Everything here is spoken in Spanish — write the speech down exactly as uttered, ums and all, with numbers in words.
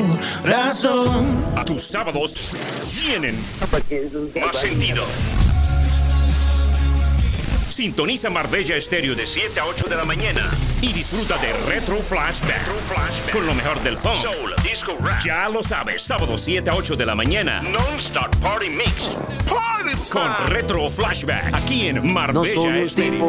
razón. Tus sábados tienen más sentido. Sintoniza Marbella Estéreo de siete a ocho de la mañana y disfruta de Retro Flashback, Retro Flashback con lo mejor del funk, soul, disco, rap. Ya lo sabes, sábado siete a ocho de la mañana. Non-stop party mix. Party time. Con Retro Flashback aquí en Marbella No soy el Estéreo. tipo